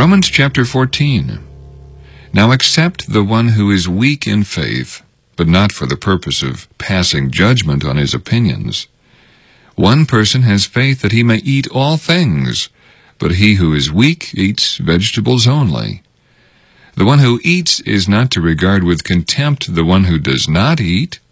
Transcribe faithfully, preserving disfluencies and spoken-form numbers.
Romans chapter fourteen. Now accept the one who is weak in faith, but not for the purpose of passing judgment on his opinions. One person has faith that he may eat all things, but he who is weak eats vegetables only. The one who eats is not to regard with contempt the one who does not eat,